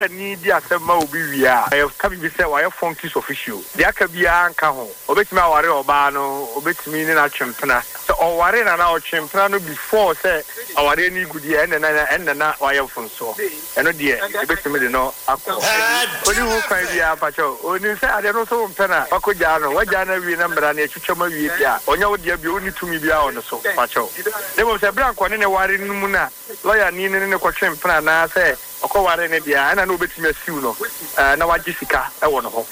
ni di asema obi wia e ka bi say why funky official dia ka bia anka ho obetimi aware oba no obetimi ni na twempena so oware na otwempena no before say aware ni gudi na why funso eno de obetimi de no akọ oni hu kan bia pacho oni say ade no so mpena akoja no waja na wi na mbra na etwetwema wi bia onya wo de bia oni tumi bia on so pacho dem say bra ko ne ware nu na lawyer ni ne ko twempena na say okoware ne dia ana no betimi asiu no na wagisika e wo no ho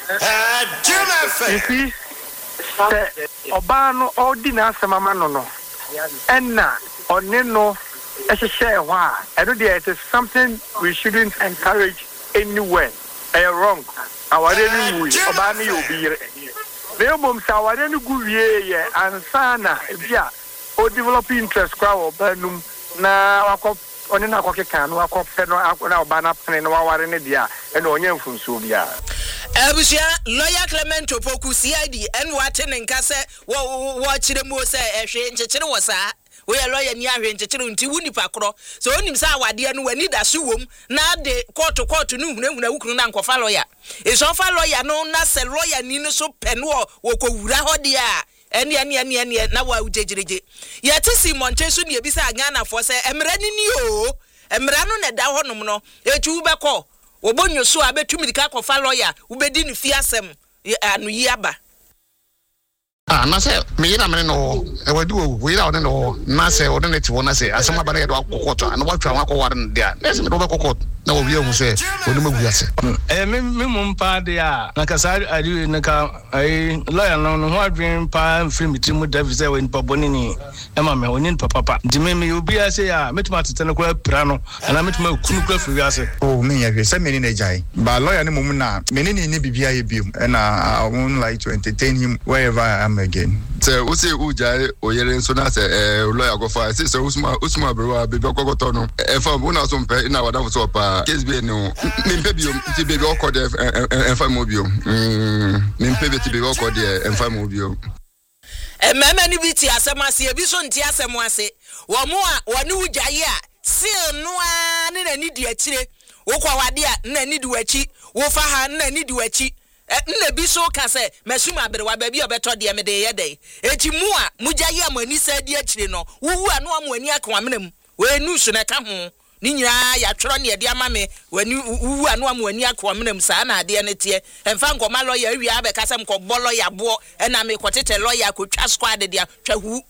oba no odi na asemama no enna onne no ehye ho a eno dia it is something we shouldn't encourage anywhere wrong aware ni wi oba ni obi re bom sa aware ni guwie ye ansana bia o develop interest kwa oba num na wakọ oni na akoke kan no akọfe no na oba na pene no waware ne dia e no onye mfunso bia Abusia lawyer Clement Opoku CID en wate ne nka se wo chire mu se ehwe nchechire wo saa we lawyer ni ahwe nchechire nti wuni pakro so onim sa awade no wani da so wom na de court no hunahuna wukunu na nkofa lawyer isofa lawyer no na se lawyer ni no so pene wo kowura hode a eni na wa ujejereje yati Simon Chesu ne bi sa Ghana fo se emra ni o emra no na da honom no etu beko obonyo so abetumi ka kofa lawyer ubedi ni fiasem anu yi aba na say me na me no e wadi wo we na one no na say o ne ti wo na say asema bare do akokota na watwa wa akoware no dia na say me do be kokota na wo wie hu say oni magu ase me mum pa de a na ka sa ari na ka ai lawyer no ho adwen pa film timu David say when pa bonini e ma me onin papa di me obi ase a metuma tete no kwa pra no na metuma kunu kwa firi ase oh me ya say me ni jai ba lawyer ni mum na me ni bibia ye biom na I won't like to entertain him wherever I am again. So we say uja oyere so na say lawyer go for say usma bro be kokoto no e fa una so mpe na wada so pa case be no mpe bio ti be ko de en fa mo bio mpe be ti be ko de en fa mo bio mama ni bi ti asemase e bi so nti asemase wo mo a woni ujaye a seal no a ne na ni di akire wo kwa wade a na ni di wachi wo fa ha na ni di wachi nna bi so ka se mesuma bere wa ba bi obeto de me de ye dey eti mu a mujaye amani sa di akire no wuwu anu amani akwa menam we nu so na ka ho ni nyira ya tworo ne de ama me wani wuwu anu amani akwa menam sa na ade ne te emfa nkoma lawyer wi abe ka se mko bo lawyer bo na me kwotete lawyer ko twa squad de twa hu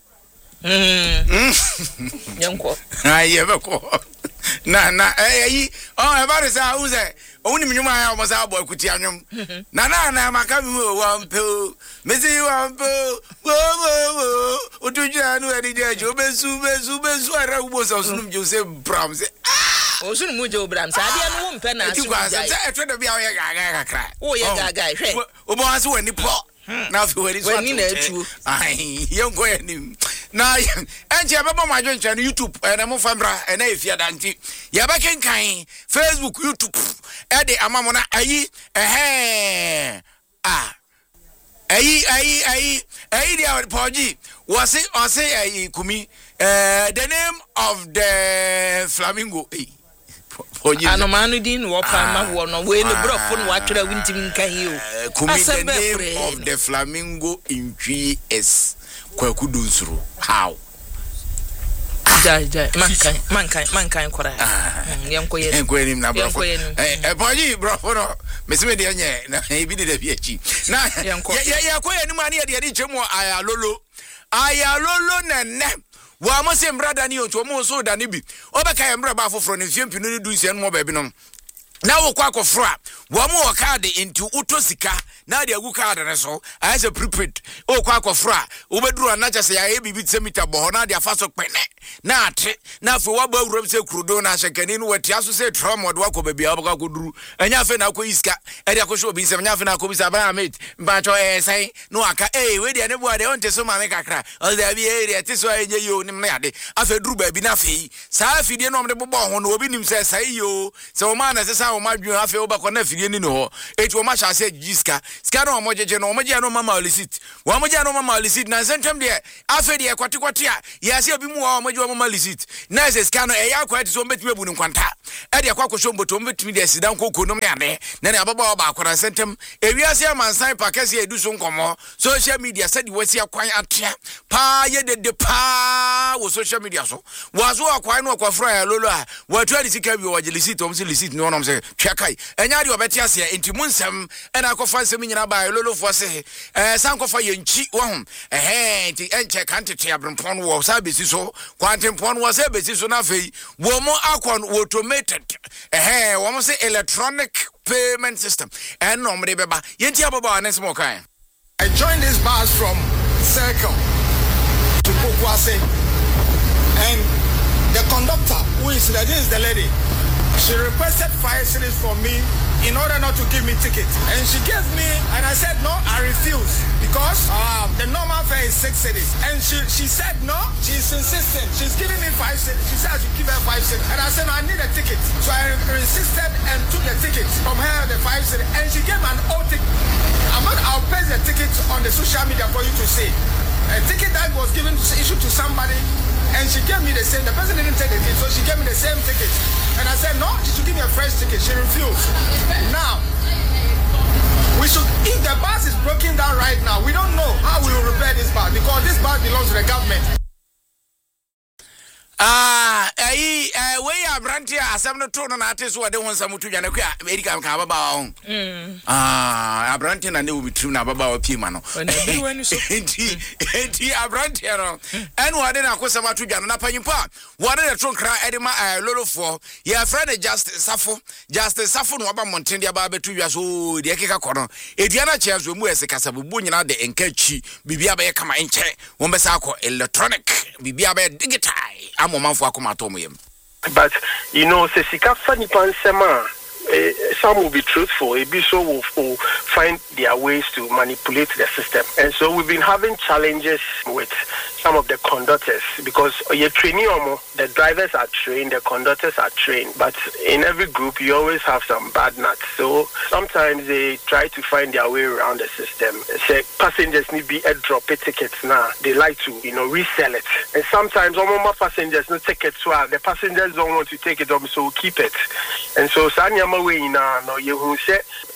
yanko aye beko na yi oh e ba re sa uze oni mnyuma ya mo sa boy kuti anyum na maka mi wa mpe mezi wa mpe wo utujia nu eri je obesu ara ubo so sunum je se bram se o sunum mu je obram sa ade no mpe na asu ja e twa da bia o ye gaga kakra o ye gaga hwe obo asu wani po na fi wari so wani na etu ai yenko ya nim na enje baba ma jo nche no YouTube na mo famra na efia danti ya ba kenkan Facebook YouTube e de amamo na ayi ayi dia poji was say ayi kumi the name of the flamingo Anomanu din wo pa ma wo no we no brofo no watwera wintim nka hi o the name of the flamingo in 3S kwakudu nsuru how jai mankan kora yanko yen na brofo boyi brofo no mesime de nye na ebi de bi achi na ya koyen ma ne de chemu ayalolo nene wa mo se mbrada ni otu mo so da ne bi obeka ye mbraba afoforo ne fiempinu ni dunsia no mo ba bi no na wo kwa akofro a wo mo wo card into utosika na de agu card ne so as a prepaid o kwa akofro a wo beduru na cha se ya e bibi tsemita bo na de afaso pene na ate na fo wa ba wuram se krudo na shekani no wati aso se trauma de wako baby abaka koduru anya fe na ko iska e de akosho obi se anya fe na ko bisa ba mate mba cho sai no aka we de ne bo de on te so ma me kakra o de bi e de te so enye yo nim na ade afa duru ba bi na fe sa afidie no de bobo ho no obi nim se sai yo se o ma na se sa o ma dwu afa o ba ko na afidie ni no ho eti o ma sha se jiska sika no omojeje no omoje no mama receipt omoje no mama receipt na sentem de afa de kwatekwate a yase obi mu omoje mama receipt na se sika no eya kwate so mbetime bu ni kwanta e de kwakosho mboto mbetime de sidan kokonom ne ane na ne ababa ba akora sentem ewiase amansan pakase edu so nkomo social media sadi wasi akwan atia pa ye de pa wo social media so wazo akwan no akwafra ya lolo a watu ali sika bi wo receipt omsi receipt no onom se twakai enya de obeti ase enti munsem ena akofa nsem nyina ba lolo fo se sankofa ye nchi wo ho enti enche kantete abrempon wo sa besi so kwantempon wo sa besi so na fei wo mo akon automated wo mo se electronic payment system and no mre beba yenti ababa anes mo kan. I joined this bus from Circle to Pokwase, and the conductor, who is the lady, she requested 5 cedis from me in order not to give me ticket, and she gave me, and I said no, I refuse, because the normal fare is 6 cedis, and she said no, she's insistent, she's giving me 5 cedis, she said I should give her 5 cedis, and I said no, I need a ticket, so I resisted and took the ticket from her, the 5 cedis, and she gave me an old ticket. I'll paste the ticket on the social media for you to see. A ticket that was issued to somebody, and she gave me the same. The person didn't take the ticket, so she gave me the same ticket. And I said, no, she should give me a fresh ticket. She refused. Now, if the bus is broken down right now, we don't know how we will repair this bus, because this bus belongs to the government. We are brandy asem no to no na ate so de won samutu dwane kwa America kan baba ho abranti na ne wo bitru na baba wa pima no enti abranti no en wo de na akosama to dwane na panyimpa wo de tro nkra edema lolofo ya friend Justice Safo no aba monten dia ba betu wia so de keka kono edua na chia so mu eseka sabubu nyina de enkachi bibia ba ye kama enche won be sa akọ electronic bibia ba digital amomanfo akoma to moyem. But you know, Sesika Fani Pansema, some will be truthful, Ebiso will find their ways to manipulate the system. And so we've been having challenges with some of the conductors, because you're training, the drivers are trained, the conductors are trained, but in every group you always have some bad nuts. So sometimes they try to find their way around the system. Say passengers need be drop tickets now. They like to, resell it. And sometimes more passengers no tickets, so the passengers don't want to take it, so we'll keep it. And so Sanyama way no you say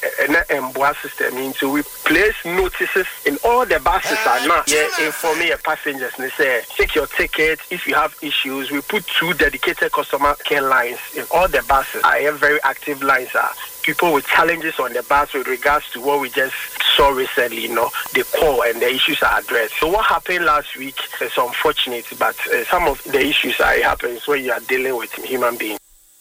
a system. So we place notices in all the buses are not informing passengers. They say, take your ticket. If you have issues, we put 2 dedicated customer care lines in all the buses. I have very active lines. People with challenges on the bus with regards to what we just saw recently, they call and the issues are addressed. So what happened last week is unfortunate, but some of the issues are happening when you are dealing with human beings.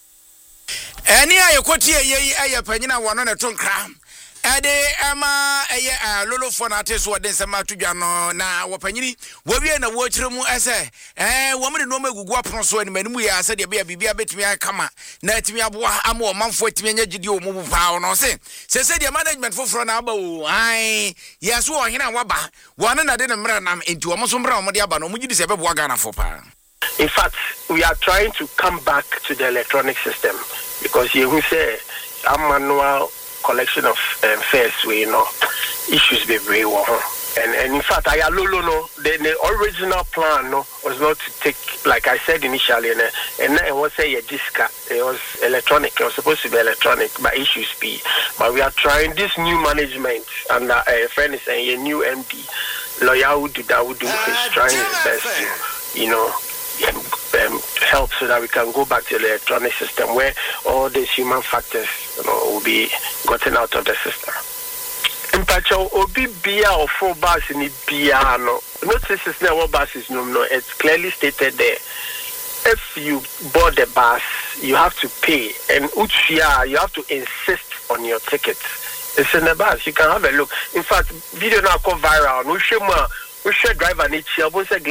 Any ayekoti ye panyina wono ne tonkra ade ama lolo fo na ate so de nsema tudwa no na wopanyini wowie na wo kiremu ese wo mede no magugu apon so ani manimu ya ase de bia betimi akama na atimi aboa ama o manfo atimi anya gidi o mu pa no se de management foforo na aba o ai yeso o hena waba wona na de ne mra nam enti wo mo so mra wo de aba no mu gidi se beboa Ghana fo pa. In fact, we are trying to come back to the electronic system, because you will say a manual collection of fares, issues be very well. And in fact, the original plan was not to take, like I said initially, and it was a disca. It was electronic. It was supposed to be electronic, but issues be. But we are trying this new management, and a friend is saying a new MD, lawyer Udu is trying his best to, help so that we can go back to the electronic system where all these human factors will be gotten out of the system. In Pacho, Obi Bia or 4 bus in Bia, notices now buses, it's clearly stated there. If you board the bus, you have to pay, and Uchia, you have to insist on your ticket. It's in the bus. You can have a look. In fact, video now go viral. We should drive an